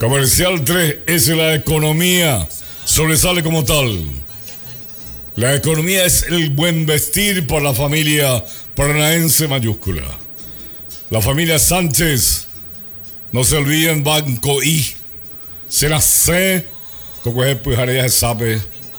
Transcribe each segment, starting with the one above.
Comercial 3 es la economía. Sobresale como tal. La economía es el buen vestir por la familia paranaense mayúscula. La familia Sánchez, no se olviden, Banco I. Se la sé, como es pues haré sabe.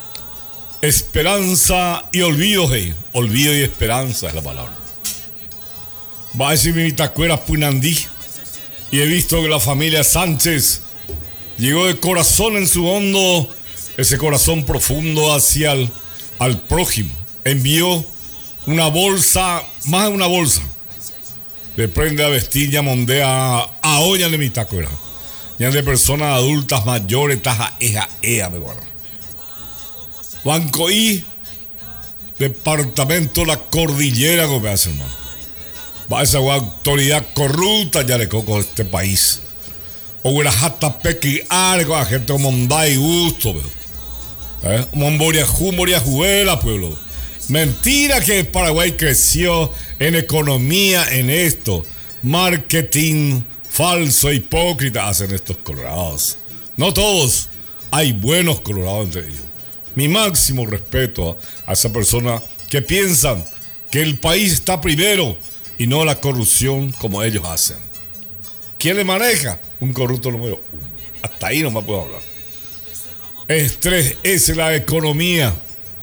Esperanza y olvido, hey. Olvido y esperanza es la palabra. Va a decir mi tacuera Punandí. Y he visto que la familia Sánchez llegó de corazón en su hondo, ese corazón profundo hacia al prójimo. Envió una bolsa, más de una bolsa. Le prende a vestir, ya mondea a olla de mi tacuera. Ya de personas adultas mayores, taja, ea, me guarda. Banco I, departamento La Cordillera, como me hace, hermano. Va a esa autoridad corrupta, ya le coco de este país. O una jata pequi algo a gente mondá y gusto, veo. Moria juela, pueblo. Mentira que Paraguay creció en economía, en esto. Marketing falso, hipócrita hacen estos colorados. No todos, hay buenos colorados entre ellos. Mi máximo respeto a esa persona que piensan que el país está primero y no la corrupción como ellos hacen. ¿Quién le maneja? Un corrupto número 1. Hasta ahí no me puedo hablar. Estrés es la economía.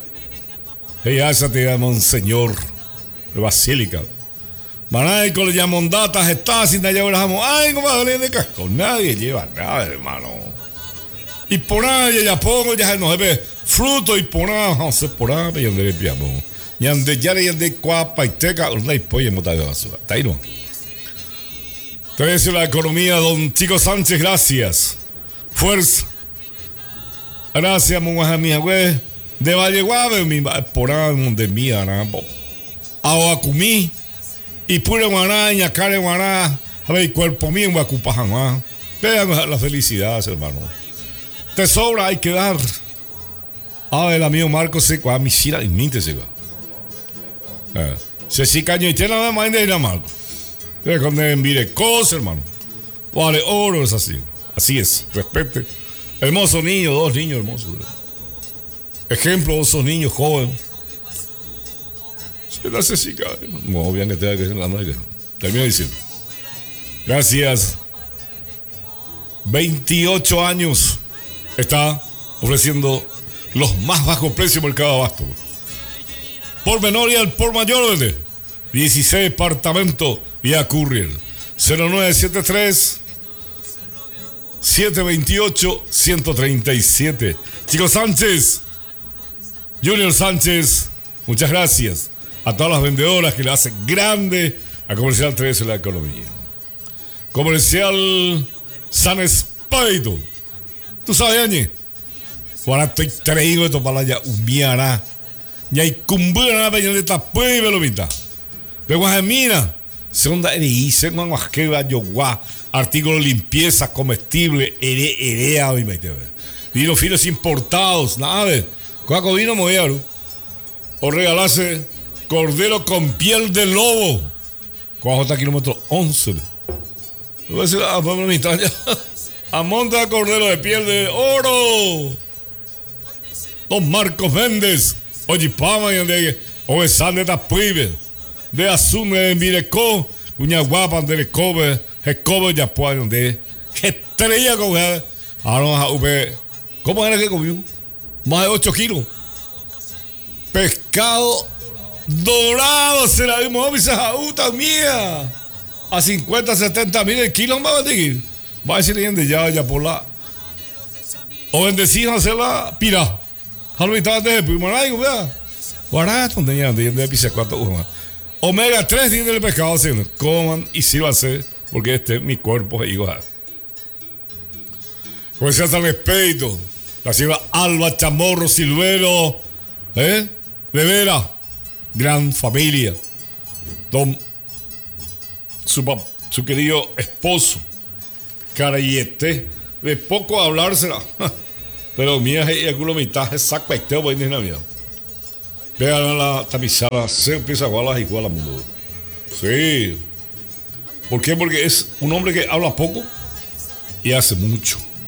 Ella esa te llama un señor de Basílica. Manaico le llaman datas, está sin allá oramos. Ay, no va a de casco. Nadie lleva nada, hermano. Y por ahí ya pongo, ya no se ve fruto y por ahí, no sé por ahí, y donde le piamos. Y ande ya le ande cuapa y teca, una y pollo en de basura. Está ahí no. Entonces la economía, don Chico Sánchez, gracias. Fuerza. Gracias, mi güey. De Valle Guave, mi por ahí, donde mía, nada. Aguacumí. Y pura guaraña, care guará. A ver, cuerpo mío, guacupajamá. Vean la felicidad, hermano. Te sobra, hay que dar. A ver, el amigo Marcos se va a mi sira y minte se va. Se si caño y tiene la más de la Marcos. Cuando envire cosas, hermano. Vale, oro es así. Así es, respete. Hermoso niño, 2 niños hermosos. Ejemplo, 2 niños jóvenes. Se la cesica. No, bien que tenga que ser la noche. Termino diciendo. Gracias. 28 años. Está ofreciendo los más bajos precios del mercado de abasto. Por menor y al por mayor, ¿verdad? 16 departamentos vía courier. 0973 728 137. Chico Sánchez, Junior Sánchez, muchas gracias a todas las vendedoras que le hacen grande a Comercial 3 en la economía. Comercial San Espíritu. ¿Tú sabes, Añe? Ahora estoy traído esto para allá, humbiará. Y hay cumbura de esta pueblo, lo pinta. De Guajamina, segunda edición, guasqueva, yoguá, artículos de limpieza, comestible, erea, vino finos importados, nada de. Cuaco vino moviaro. O regalarse cordero con piel de lobo. 40 kilómetros 11. Voy a decir, Pablo Mitraña. A monta de cordero de piel de oro. Don Marcos Méndez. Oye, Pama, y donde Ovesan de Tapuibe. De Azul, de Mirecó. Uña guapa, de Lecobe. Jecobe, ya puede, donde. Estrella con él. Ahora, ¿cómo era que comió? Más de 8 kilos. Pescado dorado. Se la dimos a mi sajauta mía. A 50, 70 mil el kilo. Va a decir. Va a decir de ya por la. O bendecido hacerla pira. Jalvita de Pimonay, vea. Barato, tenía de pisa 4 Omega 3 tiene el pescado haciendo. Coman y sírvanse, porque este es mi cuerpo igual. Comercial San Espíritu. La señora Alba Chamorro Silvero. De Vera. Gran familia. Su querido esposo. Carayete. De poco hablársela. Pero mía y el culo mitad es saco este voy en la vida. Vean la tamizada, se empieza a igualar igual al mundo. Sí. ¿Por qué? Porque es un hombre que habla poco y hace mucho.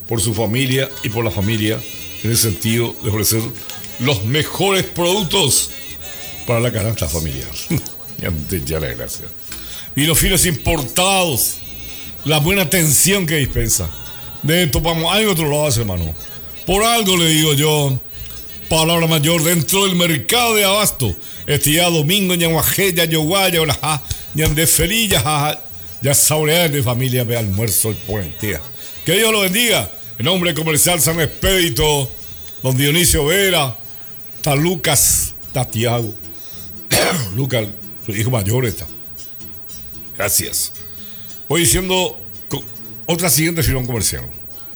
por su familia y por la familia, en el sentido de ofrecer los mejores productos para la canasta familiar. Y antes ya la gracia. Y los finos importados, la buena atención que dispensa. De esto vamos, hay otro lado, hermano. Por algo le digo yo, palabra mayor dentro del mercado de abasto. Este día domingo, ñanguajé, ya yoguaya, ñan de felilla, ya saurear de familia, ve almuerzo y ponentía. Que Dios lo bendiga. En nombre comercial San Expedito, don Dionisio Vera, está Lucas, está Tiago. Lucas, su hijo mayor está. Gracias. Voy diciendo otra siguiente firma comercial.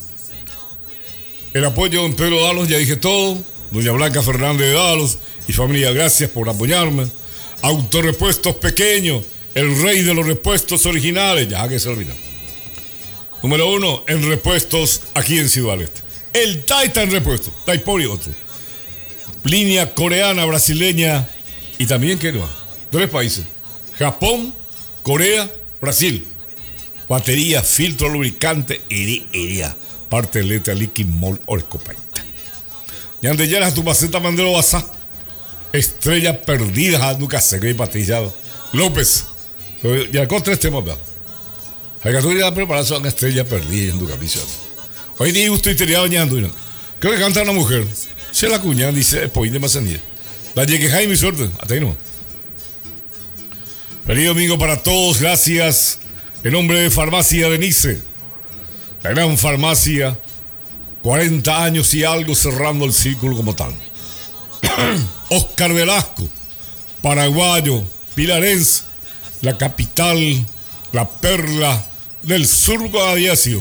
El apoyo de don Pedro Dalos, ya dije todo. Doña Blanca Fernández de Dalos y familia, gracias por apoyarme. Autorepuestos Pequeños, el rey de los repuestos originales, ya que se olvidó. Número 1, en repuestos aquí en Ciudad Este. El Taita en repuestos, Taipori otro. Línea coreana, brasileña y también, ¿qué no? 3 países. Japón, Corea, Brasil. Batería, filtro, lubricante, hería. Parte de letra, liquid, mol, orcopaita. Y antes ya tu maceta mandero basá. Estrella perdida, nunca se ve patillado. López. Ya con 3 temas, ¿verdad? Hay que tú ya prepararse a una estrella perdida en tu camisa. Hoy día estoy teriado, creo que canta una mujer. Se la cuñan, dice, pues de Mazanía. La llegué Jaime, suerte. Hasta ahí no. Feliz domingo para todos, gracias. En nombre de Farmacia Benice, la gran farmacia, 40 años y algo cerrando el círculo como tal. Oscar Velasco, paraguayo, pilarense, la capital, la perla del surco Adiacio.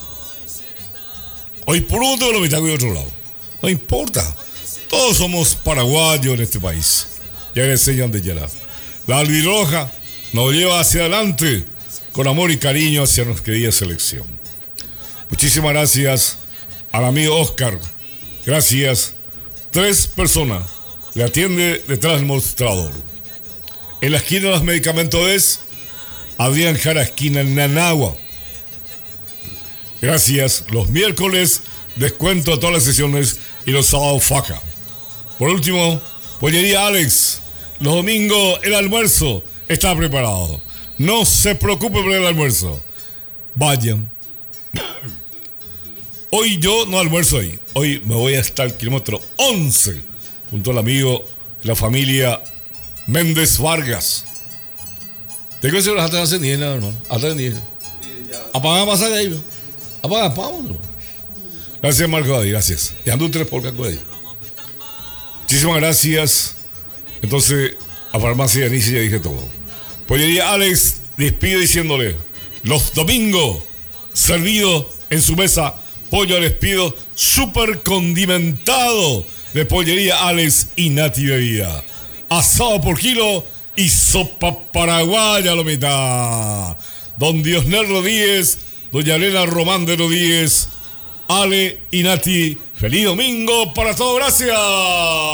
Hoy por uno lo mitad de otro lado. No importa, todos somos paraguayos en este país. Ya le enseñan de llenar. La albirroja nos lleva hacia adelante con amor y cariño hacia nuestra querida selección. Muchísimas gracias al amigo Oscar. Gracias. 3 personas le atiende detrás del mostrador. En la esquina de los medicamentos es Adrián Jara, esquina en Nanagua. Gracias. Los miércoles descuento a todas las sesiones y los sábados faja. Por último, Pollería Alex. Los domingos el almuerzo está preparado. No se preocupe por el almuerzo. Vayan. Hoy yo no almuerzo ahí. Hoy me voy hasta el kilómetro 11 junto al amigo de la familia Méndez Vargas. Tengo que ser las hasta las 10, hermano. Hasta las 10. Apaga pasar ahí, ¿no? Apaga, vámonos. Gracias, Marco Daddy, gracias. Y ando 3 por acá ahí. Muchísimas gracias. Entonces, a Farmacia Anicia ya dije todo. Pollería Alex despido diciéndole: los domingos, servido en su mesa, pollo al despido, súper condimentado de Pollería Alex y Nati Bebida. Asado por kilo y sopa paraguaya a la mitad. Don Diosnel Rodríguez, doña Elena Román de Rodríguez, Ale y Nati. Feliz domingo para todos, gracias.